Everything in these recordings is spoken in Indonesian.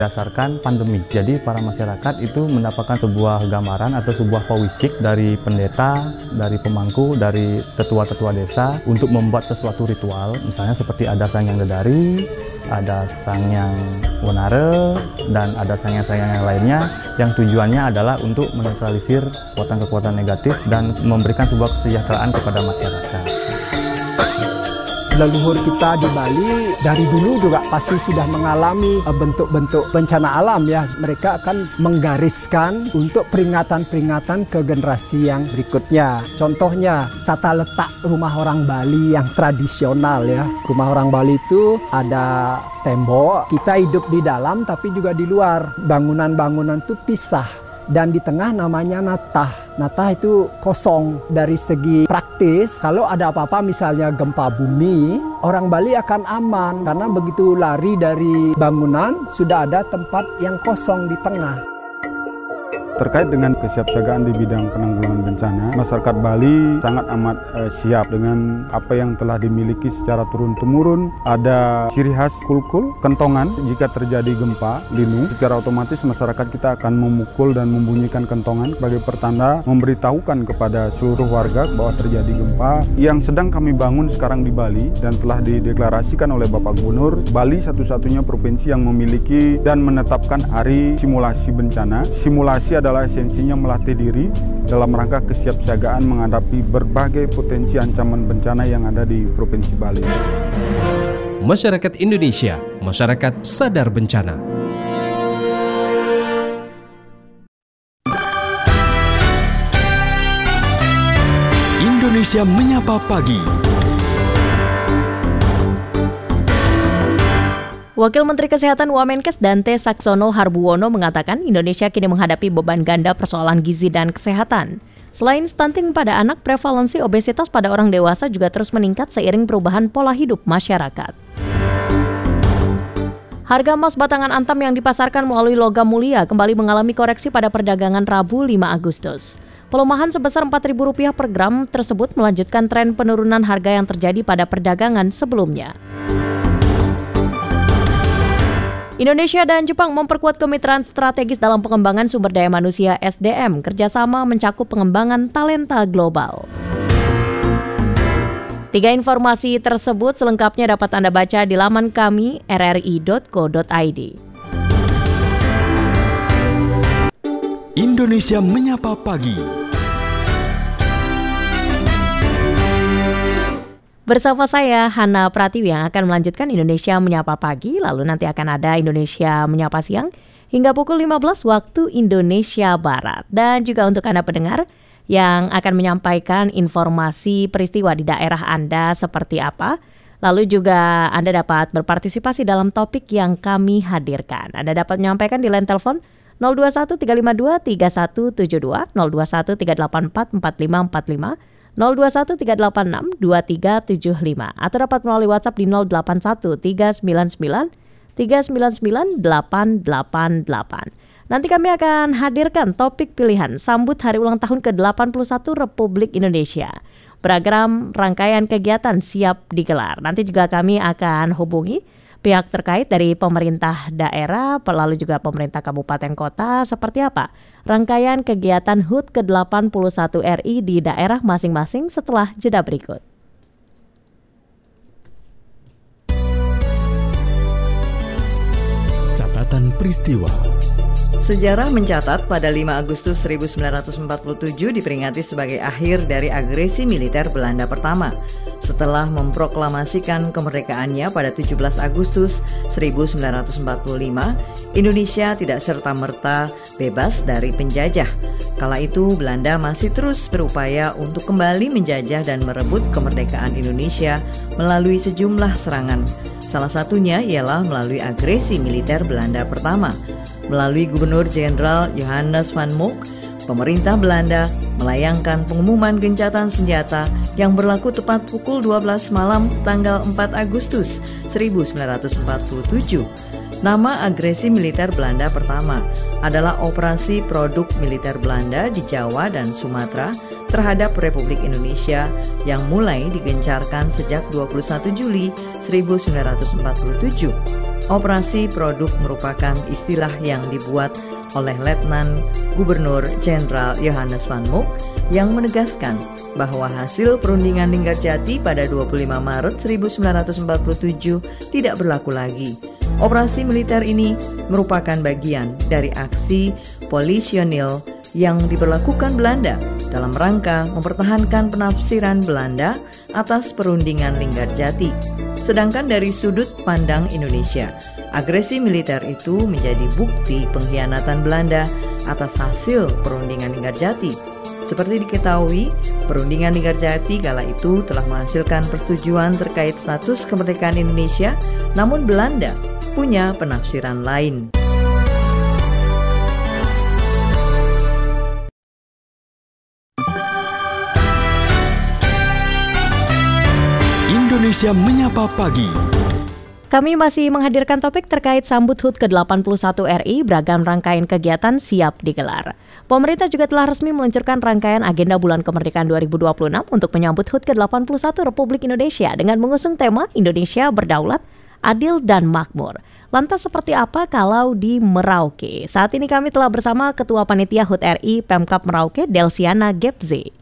Berdasarkan pandemi, jadi para masyarakat itu mendapatkan sebuah gambaran atau sebuah pewisik dari pendeta, dari pemangku, dari tetua-tetua desa untuk membuat sesuatu ritual. Misalnya seperti ada sangyang dedari, ada sangyang wonare, dan ada sangyang-sangyang yang lainnya yang tujuannya adalah untuk menetralisir kekuatan-kekuatan negatif dan memberikan sebuah kesejahteraan kepada masyarakat. Leluhur kita di Bali dari dulu juga pasti sudah mengalami bentuk-bentuk bencana alam ya. Mereka akan menggariskan untuk peringatan-peringatan ke generasi yang berikutnya. Contohnya tata letak rumah orang Bali yang tradisional ya. Rumah orang Bali itu ada tembok, kita hidup di dalam tapi juga di luar. Bangunan-bangunan itu pisah. Dan di tengah namanya natah. Natah itu kosong. Dari segi praktis, kalau ada apa-apa misalnya gempa bumi, orang Bali akan aman. Karena begitu lari dari bangunan, sudah ada tempat yang kosong di tengah. Terkait dengan kesiapsiagaan di bidang penanggulangan bencana, masyarakat Bali sangat amat siap dengan apa yang telah dimiliki secara turun-temurun. Ada ciri khas kulkul, kentongan. Jika terjadi gempa, linu, secara otomatis masyarakat kita akan memukul dan membunyikan kentongan sebagai pertanda memberitahukan kepada seluruh warga bahwa terjadi gempa. Yang sedang kami bangun sekarang di Bali dan telah dideklarasikan oleh Bapak Gubernur, Bali satu-satunya provinsi yang memiliki dan menetapkan hari simulasi bencana. Simulasi adalah esensinya melatih diri dalam rangka kesiapsiagaan menghadapi berbagai potensi ancaman bencana yang ada di Provinsi Bali. Masyarakat Indonesia, masyarakat sadar bencana. Indonesia Menyapa Pagi. Wakil Menteri Kesehatan Wamenkes Dante Saxono Harbuwono mengatakan Indonesia kini menghadapi beban ganda persoalan gizi dan kesehatan. Selain stunting pada anak, prevalensi obesitas pada orang dewasa juga terus meningkat seiring perubahan pola hidup masyarakat. Harga emas batangan Antam yang dipasarkan melalui Logam Mulia kembali mengalami koreksi pada perdagangan Rabu 5 Agustus. Pelemahan sebesar Rp4.000 per gram tersebut melanjutkan tren penurunan harga yang terjadi pada perdagangan sebelumnya. Indonesia dan Jepang memperkuat kemitraan strategis dalam pengembangan sumber daya manusia SDM, kerjasama mencakup pengembangan talenta global. 3 informasi tersebut selengkapnya dapat Anda baca di laman kami rri.co.id. Indonesia Menyapa Pagi. Bersama saya, Hana Pratiwi, yang akan melanjutkan Indonesia Menyapa Pagi, lalu nanti akan ada Indonesia Menyapa Siang hingga pukul 15 waktu Indonesia Barat. Dan juga untuk Anda pendengar yang akan menyampaikan informasi peristiwa di daerah Anda seperti apa, lalu juga Anda dapat berpartisipasi dalam topik yang kami hadirkan. Anda dapat menyampaikan di line telepon 021 352 3172, 021 384 4545, 021 386 2375 atau dapat melalui WhatsApp di 081 399 399 888. Nanti kami akan hadirkan topik pilihan sambut hari ulang tahun ke-81 Republik Indonesia. Beragam rangkaian kegiatan siap digelar. Nanti juga kami akan hubungi pihak terkait dari pemerintah daerah, lalu juga pemerintah kabupaten kota, seperti apa rangkaian kegiatan HUT ke-81 RI di daerah masing-masing setelah jeda berikut. Catatan peristiwa. Sejarah mencatat pada 5 Agustus 1947 diperingati sebagai akhir dari agresi militer Belanda pertama. Setelah memproklamasikan kemerdekaannya pada 17 Agustus 1945, Indonesia tidak serta-merta bebas dari penjajah. Kala itu Belanda masih terus berupaya untuk kembali menjajah dan merebut kemerdekaan Indonesia melalui sejumlah serangan. Salah satunya ialah melalui agresi militer Belanda pertama. Melalui Gubernur Jenderal Johannes van Mook, pemerintah Belanda melayangkan pengumuman gencatan senjata yang berlaku tepat pukul 12 malam tanggal 4 Agustus 1947. Nama agresi militer Belanda pertama adalah Operasi Produk Militer Belanda di Jawa dan Sumatera terhadap Republik Indonesia yang mulai digencarkan sejak 21 Juli 1947. Operasi produk merupakan istilah yang dibuat oleh Letnan Gubernur Jenderal Johannes van Mook yang menegaskan bahwa hasil perundingan Linggarjati pada 25 Maret 1947 tidak berlaku lagi. Operasi militer ini merupakan bagian dari aksi polisionil yang diberlakukan Belanda dalam rangka mempertahankan penafsiran Belanda atas perundingan Linggarjati. Sedangkan dari sudut pandang Indonesia, agresi militer itu menjadi bukti pengkhianatan Belanda atas hasil perundingan Linggarjati. Seperti diketahui, perundingan Linggarjati kala itu telah menghasilkan persetujuan terkait status kemerdekaan Indonesia, namun Belanda punya penafsiran lain. Indonesia Menyapa Pagi. Kami masih menghadirkan topik terkait sambut HUT ke-81 RI, beragam rangkaian kegiatan siap digelar. Pemerintah juga telah resmi meluncurkan rangkaian agenda bulan kemerdekaan 2026 untuk menyambut HUT ke-81 Republik Indonesia dengan mengusung tema Indonesia Berdaulat, Adil dan Makmur. Lantas seperti apa kalau di Merauke? Saat ini kami telah bersama Ketua Panitia HUT RI Pemkab Merauke, Delsiana Gebze.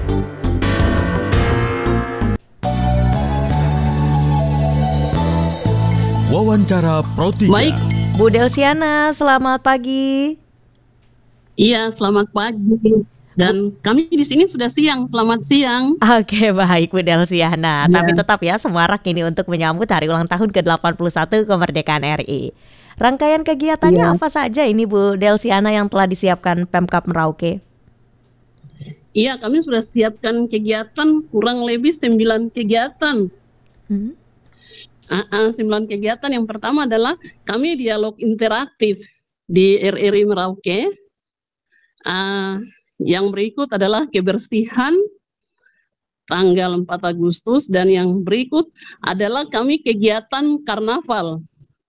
Wawancara Pro 3. Baik, Bu Delsiana, selamat pagi. Iya, selamat pagi. Dan kami di sini sudah siang. Selamat siang. Oke, baik Bu Delsiana. Ya. Tapi tetap ya semarak ini untuk menyambut hari ulang tahun ke-81 kemerdekaan RI. Rangkaian kegiatannya apa saja ini Bu Delsiana yang telah disiapkan Pemkab Merauke? Iya, kami sudah siapkan kegiatan kurang lebih 9 kegiatan. 9 kegiatan. Yang pertama adalah kami dialog interaktif di RRI Merauke. Yang berikut adalah kebersihan tanggal 4 Agustus dan yang berikut adalah kami kegiatan karnaval.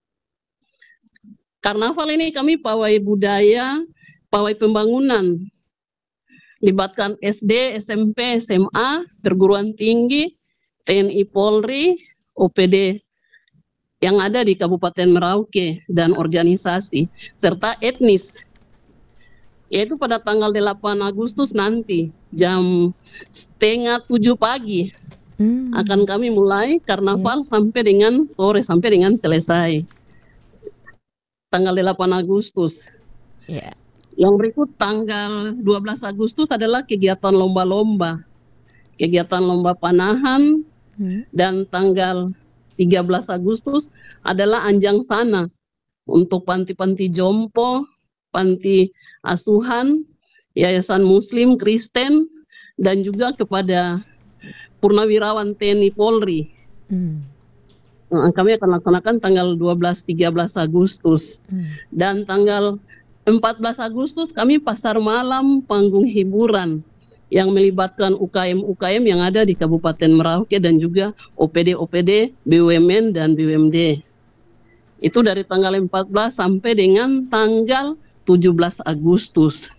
Karnaval ini kami pawai budaya, pawai pembangunan. Libatkan SD, SMP, SMA, perguruan tinggi, TNI Polri, OPD yang ada di Kabupaten Merauke dan organisasi serta etnis, yaitu pada tanggal 8 Agustus nanti jam 6:30 pagi akan kami mulai karnaval sampai dengan sore, sampai dengan selesai tanggal 8 Agustus. Yang berikut tanggal 12 Agustus adalah kegiatan lomba-lomba, kegiatan lomba panahan, dan tanggal 13 Agustus adalah anjang sana untuk panti-panti jompo, panti asuhan, yayasan muslim, Kristen, dan juga kepada purnawirawan TNI Polri. Kami akan laksanakan tanggal 12-13 Agustus. Dan tanggal 14 Agustus kami pasar malam panggung hiburan yang melibatkan UKM-UKM yang ada di Kabupaten Merauke dan juga OPD-OPD, BUMN dan BUMD. Itu dari tanggal 14 sampai dengan tanggal 17 Agustus.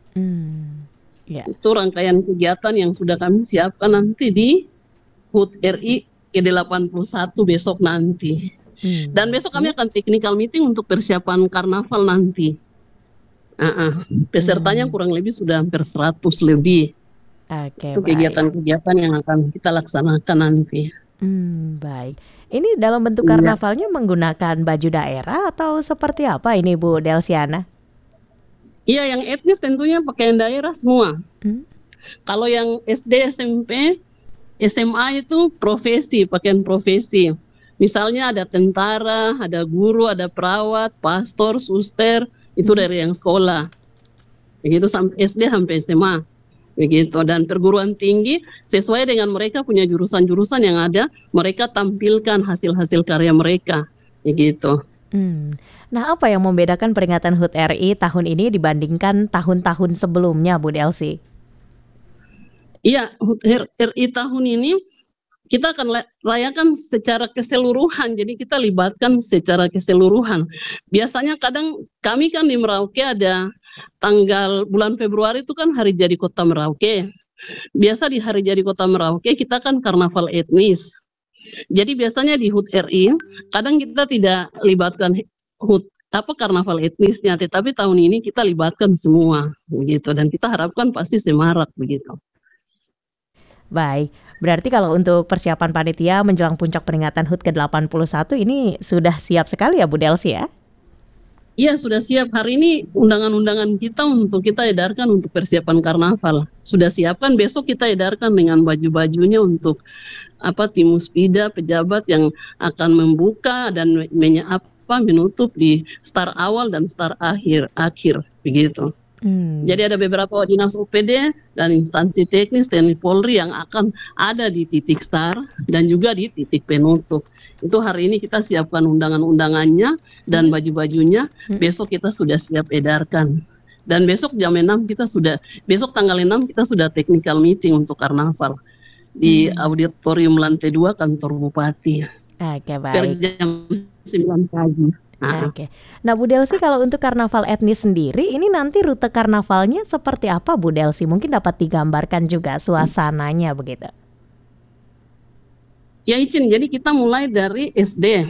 Itu rangkaian kegiatan yang sudah kami siapkan nanti di HUT RI ke-81 besok nanti. Dan besok kami akan technical meeting untuk persiapan karnaval nanti. Pesertanya kurang lebih sudah hampir 100 lebih. Itu kegiatan-kegiatan yang akan kita laksanakan nanti. Baik. Ini dalam bentuk karnavalnya menggunakan baju daerah atau seperti apa ini Bu Delsiana? Iya, yang etnis tentunya pakaian daerah semua. Kalau yang SD, SMP, SMA itu profesi, pakaian profesi. Misalnya ada tentara, ada guru, ada perawat, pastor, suster, itu dari yang sekolah. Begitu sampai SD sampai SMA. Begitu. Dan perguruan tinggi sesuai dengan mereka punya jurusan-jurusan yang ada, mereka tampilkan hasil-hasil karya mereka. Begitu. Nah, apa yang membedakan peringatan HUT RI tahun ini dibandingkan tahun-tahun sebelumnya, Bu Delsi? Iya, HUT RI tahun ini kita akan rayakan secara keseluruhan, jadi kita libatkan secara keseluruhan. Biasanya kadang kami kan di Merauke ada tanggal bulan Februari itu kan hari jadi Kota Merauke. Biasa di hari jadi Kota Merauke kita kan karnaval etnis. Jadi biasanya di HUT RI, kadang kita tidak libatkan HUT karnaval etnisnya, tetapi tahun ini kita libatkan semua begitu, dan kita harapkan pasti semarak begitu. Baik, berarti kalau untuk persiapan panitia menjelang puncak peringatan HUT ke-81 ini sudah siap sekali ya Bu Delsi ya? Iya, sudah siap. Hari ini undangan-undangan kita untuk kita edarkan untuk persiapan karnaval. Sudah siapkan, besok kita edarkan dengan baju-bajunya untuk tim muspida, pejabat yang akan membuka dan menutup di star awal dan star akhir begitu. Jadi ada beberapa dinas OPD dan instansi teknis TNI Polri yang akan ada di titik star dan juga di titik penutup. Itu hari ini kita siapkan undangan-undangannya dan baju-bajunya. Besok kita sudah siap edarkan. Dan besok jam 6 besok tanggal 6 kita sudah technical meeting untuk karnaval di auditorium lantai 2 kantor Bupati. Oke, baik. Per jam 9 pagi. Oke. Nah Bu Delsi, kalau untuk karnaval etnis sendiri, ini nanti rute karnavalnya seperti apa Bu Delsi? Mungkin dapat digambarkan juga suasananya begitu. Ya Icin, jadi kita mulai dari SD,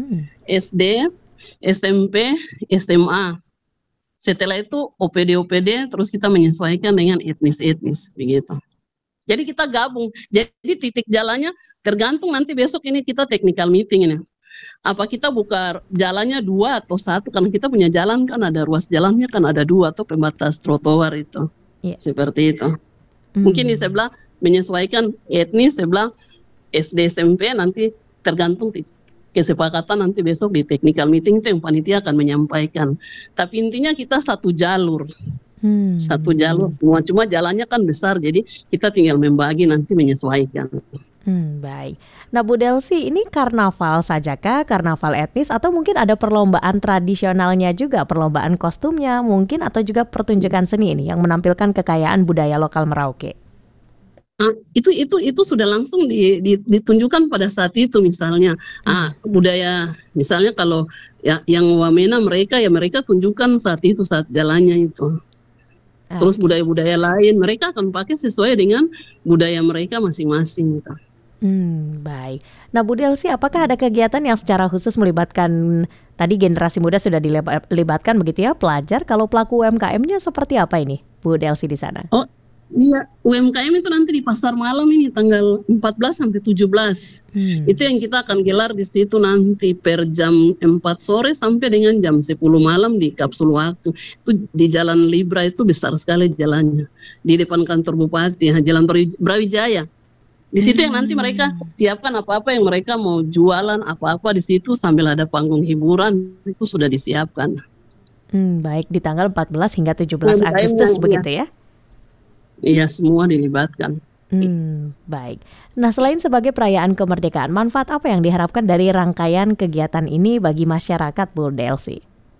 SMP, SMA. Setelah itu OPD, terus kita menyesuaikan dengan etnis begitu. Jadi kita gabung. Jadi titik jalannya tergantung nanti besok ini kita technical meeting ini. Apa kita buka jalannya 2 atau 1, karena kita punya jalan kan ada ruas jalannya kan ada 2 atau pembatas trotoar itu. Seperti itu. Mungkin di sebelah menyesuaikan etnis, sebelah SD SMP nanti tergantung kesepakatan nanti besok di technical meeting itu yang panitia akan menyampaikan. Tapi intinya kita satu jalur. Satu jalur semua, cuma jalannya kan besar, jadi kita tinggal membagi nanti menyesuaikan. Baik. Nah Bu Delsi, ini karnaval sajakah, karnaval etnis, atau mungkin ada perlombaan tradisionalnya juga, perlombaan kostumnya mungkin, atau juga pertunjukan seni ini yang menampilkan kekayaan budaya lokal Merauke? Itu sudah langsung ditunjukkan pada saat itu, misalnya budaya, misalnya kalau yang Wamena mereka tunjukkan saat jalannya itu. Terus budaya-budaya lain mereka akan pakai sesuai dengan budaya mereka masing-masing gitu. Baik. Nah Bu Delsi, apakah ada kegiatan yang secara khusus melibatkan tadi generasi muda sudah dilibatkan begitu ya, pelajar? Kalau pelaku UMKM-nya seperti apa ini Bu Delsi di sana? Oh iya, UMKM itu nanti di pasar malam ini tanggal 14 sampai 17. Itu yang kita akan gelar di situ nanti per jam 4 sore sampai dengan jam 10 malam di kapsul waktu. Itu di Jalan Libra, itu besar sekali jalannya. Di depan kantor Bupati, Jalan Brawijaya. Di situ yang nanti mereka siapkan apa-apa yang mereka mau jualan, apa-apa di situ sambil ada panggung hiburan, itu sudah disiapkan. Baik, di tanggal 14 hingga 17 Agustus begitu ya? Iya, semua dilibatkan. Baik. Nah, selain sebagai perayaan kemerdekaan, manfaat apa yang diharapkan dari rangkaian kegiatan ini bagi masyarakat, Bu Delsi?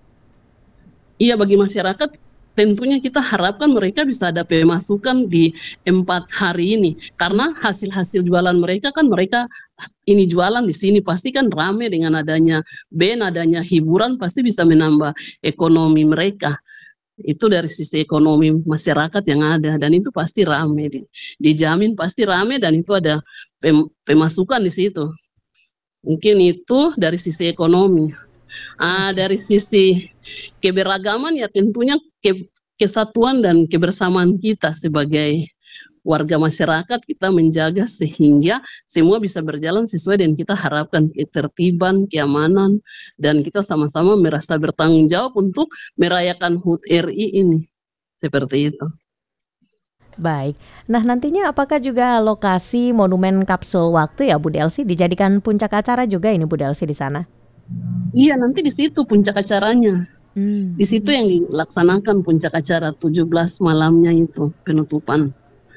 Iya, bagi masyarakat tentunya kita harapkan mereka bisa ada pemasukan di 4 hari ini. Karena hasil-hasil jualan mereka kan ini jualan di sini pasti kan rame dengan adanya band, adanya hiburan, pasti bisa menambah ekonomi mereka. Itu dari sisi ekonomi masyarakat yang ada, dan itu pasti rame, dijamin pasti rame, dan itu ada pemasukan di situ. Mungkin itu dari sisi ekonomi. Dari sisi keberagaman ya tentunya kesatuan dan kebersamaan kita sebagai warga masyarakat, kita menjaga sehingga semua bisa berjalan sesuai dengan kita harapkan, ketertiban, keamanan, dan kita sama-sama merasa bertanggung jawab untuk merayakan HUT RI ini. Seperti itu. Baik. Nah, nantinya apakah juga lokasi monumen kapsul waktu ya Bu Delsi dijadikan puncak acara juga ini Bu Delsi di sana? Iya, nanti di situ puncak acaranya. Di situ yang dilaksanakan puncak acara 17 malamnya itu penutupan.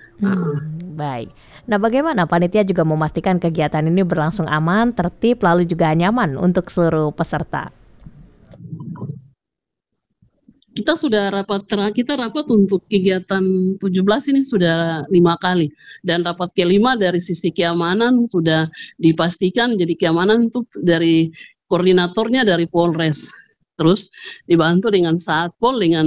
Baik. Nah, bagaimana panitia juga memastikan kegiatan ini berlangsung aman, tertib, lalu juga nyaman untuk seluruh peserta? Kita sudah rapat untuk kegiatan 17 ini sudah 5 kali, dan rapat kelima dari sisi keamanan sudah dipastikan. Jadi keamanan itu dari koordinatornya dari Polres. terus dibantu dengan Satpol dengan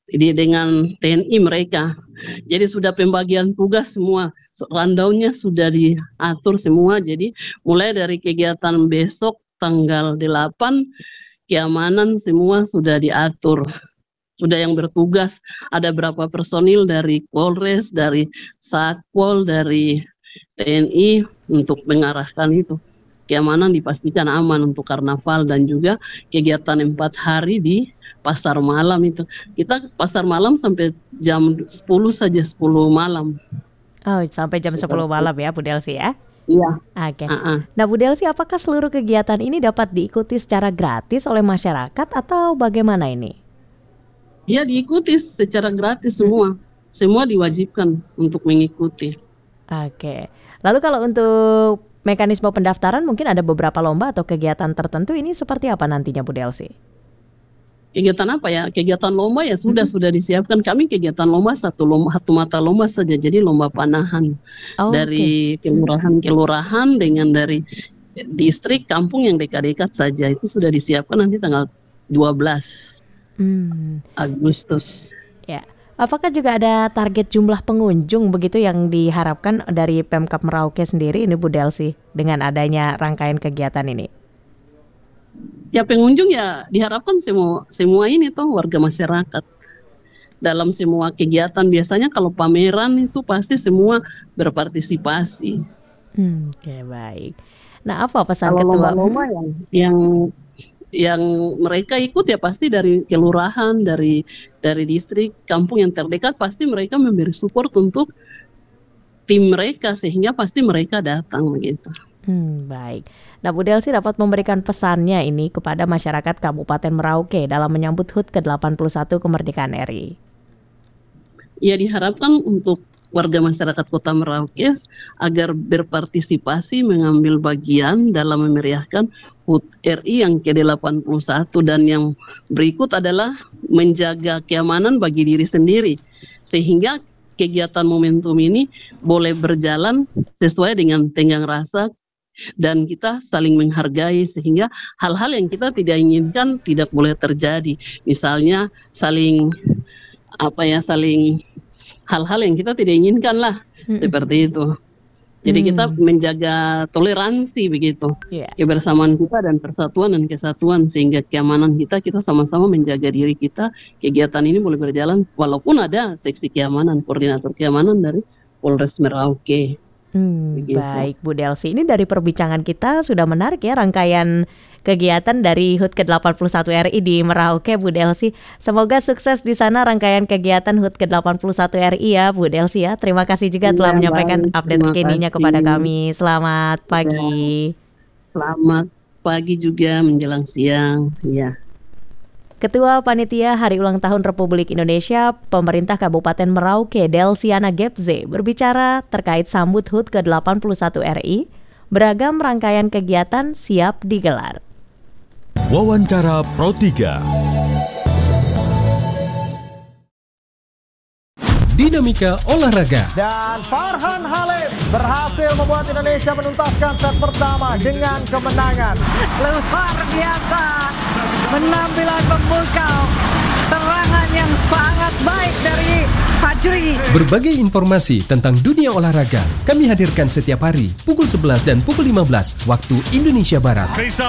TNI mereka. Jadi sudah pembagian tugas semua, rundown-nya sudah diatur semua. Jadi mulai dari kegiatan besok tanggal 8, keamanan semua sudah diatur. Sudah yang bertugas, ada berapa personil dari Polres, dari Satpol, dari TNI untuk mengarahkan itu. Keamanan dipastikan aman untuk karnaval dan juga kegiatan 4 hari di pasar malam itu. Kita pasar malam sampai jam 10 saja, 10 malam. Oh, sampai jam 10 malam ya Bu Delsi ya? Iya. Oke. Nah Bu Delsi, apakah seluruh kegiatan ini dapat diikuti secara gratis oleh masyarakat atau bagaimana ini? Ya, diikuti secara gratis semua. Semua diwajibkan untuk mengikuti. Oke. Lalu kalau untuk mekanisme pendaftaran mungkin ada beberapa lomba atau kegiatan tertentu, ini seperti apa nantinya Bu Delsi? Kegiatan apa ya? Kegiatan lomba ya sudah disiapkan. Kami kegiatan lomba satu mata lomba saja. Jadi lomba panahan dari kelurahan dengan dari distrik, kampung yang dekat-dekat saja. Itu sudah disiapkan nanti tanggal 12 Agustus. Ya. Apakah juga ada target jumlah pengunjung begitu yang diharapkan dari Pemkab Merauke sendiri ini Bu Delsi dengan adanya rangkaian kegiatan ini? Ya, pengunjung ya diharapkan semua ini tuh warga masyarakat. Dalam semua kegiatan biasanya kalau pameran itu pasti semua berpartisipasi. Oke, baik. Nah, apa pesan kalau Ketua? Lomba yang mereka ikut ya pasti dari kelurahan, dari distrik, kampung yang terdekat, pasti mereka memberi support untuk tim mereka sehingga pasti mereka datang begitu. Baik. Nah, Bu Delsi dapat memberikan pesannya ini kepada masyarakat Kabupaten Merauke dalam menyambut HUT ke-81 kemerdekaan RI. Ya, diharapkan untuk warga masyarakat Kota Merauke agar berpartisipasi mengambil bagian dalam memeriahkan HUT RI yang ke-81, dan yang berikut adalah menjaga keamanan bagi diri sendiri sehingga kegiatan momentum ini boleh berjalan sesuai dengan tenggang rasa dan kita saling menghargai sehingga hal-hal yang kita tidak inginkan tidak boleh terjadi. Misalnya saling hal-hal yang kita tidak inginkan lah, seperti itu. Jadi kita menjaga toleransi begitu, kebersamaan kita dan persatuan dan kesatuan sehingga keamanan kita sama-sama menjaga diri kita. Kegiatan ini boleh berjalan walaupun ada seksi keamanan, koordinator keamanan dari Polres Merauke. Baik Bu Delsi, ini dari perbincangan kita sudah menarik ya rangkaian kegiatan dari HUT ke-81 RI di Merauke Bu Delsi. Semoga sukses di sana rangkaian kegiatan HUT ke-81 RI ya Bu Delsi ya. Terima kasih juga telah menyampaikan update terkininya kepada kami. Selamat pagi. Selamat pagi juga menjelang siang ya. Ketua Panitia Hari Ulang Tahun Republik Indonesia Pemerintah Kabupaten Merauke, Delsiana Gebze, berbicara terkait sambut HUT ke-81 RI, beragam rangkaian kegiatan siap digelar. Wawancara Pro 3. Dinamika olahraga. Dan Farhan Halim berhasil membuat Indonesia menuntaskan set pertama dengan kemenangan. Luar biasa, penampilan memukau, serangan yang sangat baik dari Fajri. Berbagai informasi tentang dunia olahraga kami hadirkan setiap hari pukul 11 dan pukul 15 waktu Indonesia Barat.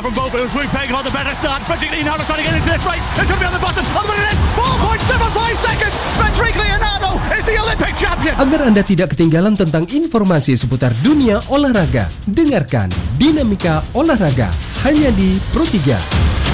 Agar Anda tidak ketinggalan tentang informasi seputar dunia olahraga, dengarkan Dinamika Olahraga hanya di Pro 3.